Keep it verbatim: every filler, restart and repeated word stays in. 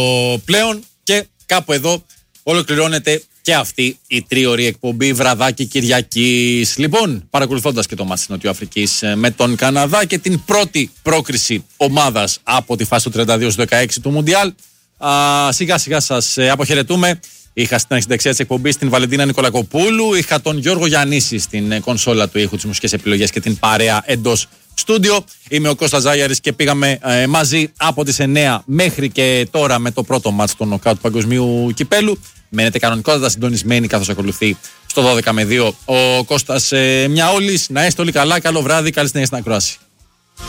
πλέον και κάπου εδώ ολοκληρώνεται και αυτή η τρίωρη εκπομπή βραδάκι Κυριακής. Λοιπόν, παρακολουθώντας και το μάτς της Νοτιοαφρικής με τον Καναδά και την πρώτη πρόκριση ομάδας από τη φάση του τριάντα δύο στους δεκαέξι του Μουντιάλ, α, σιγά σιγά σας αποχαιρετούμε. Είχα στην αρχιδεξιά της εκπομπής την Βαλεντίνα Νικολακοπούλου, είχα τον Γιώργο Γιαννίση στην κονσόλα του ήχου, τις μουσικές επιλογές και την παρέα εντός στούντιο. Είμαι ο Κώστας Ζάγιαρης και πήγαμε ε, μαζί από τις εννιά μέχρι και τώρα με το πρώτο μάτς των νοκάουτ του Παγκοσμίου Κυπέλου. Μένετε κανονικότατα συντονισμένοι καθώς ακολουθεί στο δώδεκα με δύο ο Κώστας ε, Μιαόλης. Να είστε όλοι καλά, καλό βράδυ, καλή συνέχεια στην ακρόαση.